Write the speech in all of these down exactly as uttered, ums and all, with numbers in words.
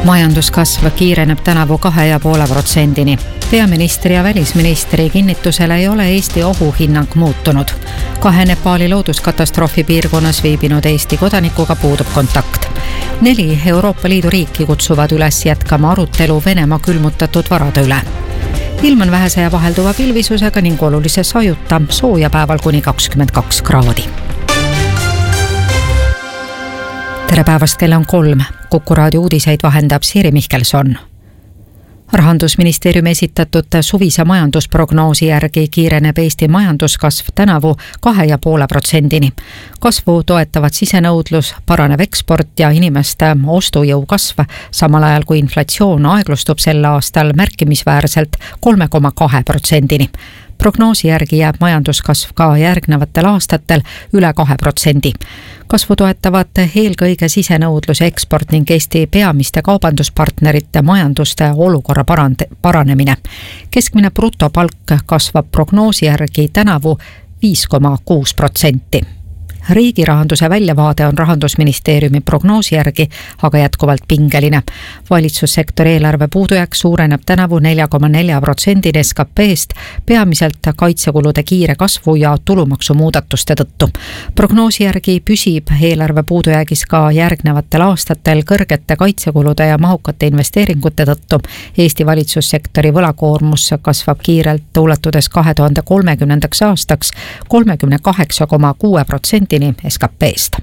Majanduskasv kiireneb tänavu kahe ja poole protsendini. Peaministri ja välisministri kinnitusel ei ole Eesti ohuhinnang muutunud. Kahe Nepaali looduskatastroofi piirkonnas viibinud Eesti kodanikuga puudub kontakt. Neli Euroopa Liidu riiki kutsuvad üles jätkama arutelu Venemaa külmutatud varade üle. Ilm on vähese ja vahelduva pilvisusega ning olulise sajuta, sooja päeval kuni kakskümmend kaks kraadi. Tere päevast, kell on kolm. Kuku raadio uudiseid vahendab Siiri Mihkelson. Rahandusministeeriumi esitatud suvise majandusprognoosi järgi kiireneb Eesti majanduskasv tänavu kahe ja poole protsendini. Kasvu toetavad sisenõudlus, paranev eksport ja inimeste ostujõu kasv, samal ajal kui inflatsioon aeglustub sel aastal märkimisväärselt kolme koma kahe protsendini. Prognoosi järgi jääb majanduskasv ka järgnevatel aastatel üle kahe protsendi. Kasvu toetavad eelkõige sisenõudlus ja eksport ning Eesti peamiste kaubanduspartnerite majanduste olukorra paranemine. Keskmine brutopalk kasvab prognoosi järgi tänavu viis koma kuus protsenti. Riigi rahanduse väljavaade on Rahandusministeeriumi prognoosi järgi aga jätkuvalt pingeline. Valitsussektori eelarve puudujääk suureneb tänavu nelja koma nelja protsendini S K P-st, peamiselt kaitsekulude kiire kasvu ja tulumaksu muudatuste tõttu. Prognoosi järgi püsib eelarve puudujäägis ka järgnevatel aastatel kõrgete kaitsekulude ja mahukate investeeringute tõttu. Eesti valitsussektori võlakoormus kasvab kiirelt, ulatudes kahe tuhande kolmekümnendaks aastaks kolmekümne kaheksa koma kuue protsendini S K P-st.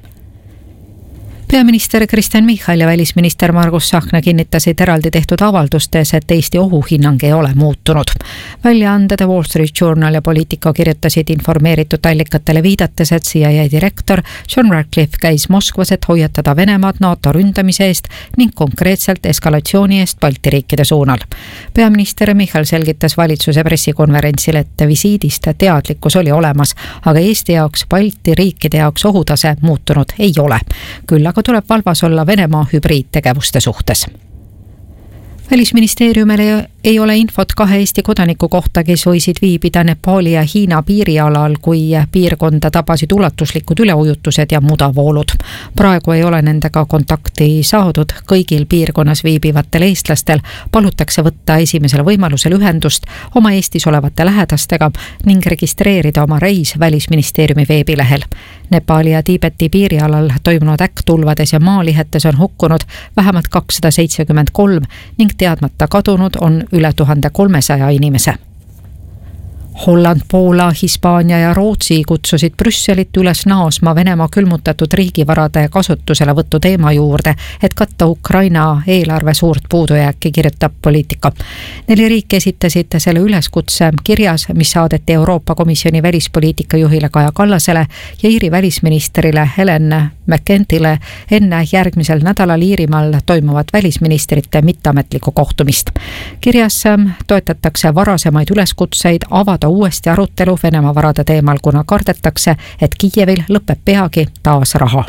Peaminister Kristen Michal ja välisminister Margus Tsahkna kinnitasid eraldi tehtud avaldustes, et Eesti ohuhinnang ei ole muutunud. Väljaande The Wall Street Journal ja Poliitico kirjutasid informeeritud allikatele viidates, et C I A direktor John Ratcliffe käis Moskvas, et hoiatada Venemaad NATO ründamise eest ning konkreetselt eskalatsiooni eest Balti riikide suunal. Peaminister Michal selgitas valitsuse pressikonverentsil, et visiidist teadlikkus oli olemas, aga Eesti jaoks, Balti riikide jaoks ohutase muutunud ei ole. Küll aga tuleb valvas olla Venemaa hübriidtegevuste suhtes. Välisministeeriumil ei ole infot kahe Eesti kodaniku kohta, kes võisid viibida Nepaali ja Hiina piirialal, kui piirkonda tabasid ulatuslikud üleujutused ja mudavoolud. Praegu ei ole nendega kontakti saadud. Kõigil piirkonnas viibivatel eestlastel palutakse võtta esimesel võimalusel ühendust oma Eestis olevate lähedastega ning registreerida oma reis Välisministeeriumi veebilehel. Nepaali ja Tiibeti piirialal toimunud äkktulvades ja maalihetes on hukkunud vähemalt kakssada seitsekümmend kolm ning teadmata kadunud on üle tuhande kolmesaja inimese. Holland, Poola, Hispaania ja Rootsi kutsusid Brüsselit üles naasma Venemaa külmutatud riigivarade kasutusele võttu teema juurde, et katta Ukraina eelarve suurt puudujääki, kirjutab Poliitico. Neli riiki esitasid selle üleskutse kirjas, mis saadeti Euroopa Komisjoni välispoliitika juhile Kaja Kallasele ja Iiri välisministrile Helen McEntile enne järgmisel nädalal Iirimaal toimuvat välisministrite mitteametlikku kohtumist. Kirjas toetatakse varasemaid üleskutseid avada uuesti arutelu Venemaa varade teemal, kuna kardetakse, et Kiievil lõpeb peagi taas raha.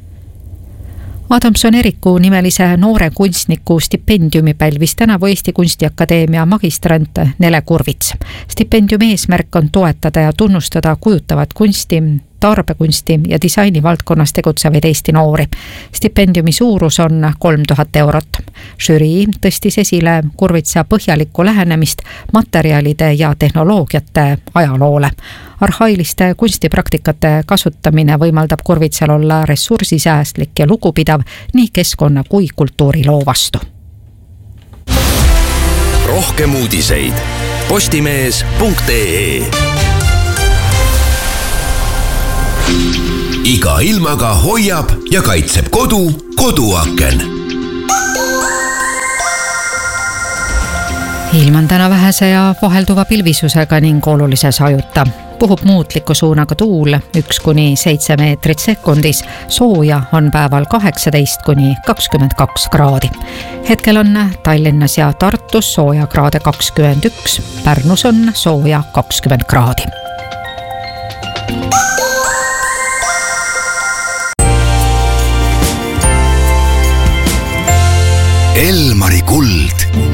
Adamson Eriku nimelise noore kunstniku stipendiumi pälvis tänavu Eesti Kunstiakadeemia magistrant Nele Kurvits. Stipendiumi eesmärk on toetada ja tunnustada kujutavat kunsti, tarbekunsti ja disaini valdkonnas tegutsevaid Eesti noori. Stipendiumi suurus on kolm tuhat eurot. Žürii tõstis esile Kurvitsa põhjalikku lähenemist materjalide ja tehnoloogiate ajaloole. Arhailiste kunstipraktikate kasutamine võimaldab Kurvitsal olla ressursisäästlik ja lugupidav nii keskkonna kui kultuuri loo vastu. Rohkem uudiseid postimees punkt ee. Iga ilmaga hoiab ja kaitseb kodu koduaken. Ilm on täna vähese ja vahelduva pilvisusega ning olulise sajuta. Puhub muutliku suunaga tuul üks kuni seitse meetrit sekundis. Sooja on päeval kaheksateist kuni kakskümmend kaks kraadi. Hetkel on Tallinnas ja Tartus sooja kraade kakskümmend üks. Pärnus on sooja kakskümmend kraadi. Elmari kuld.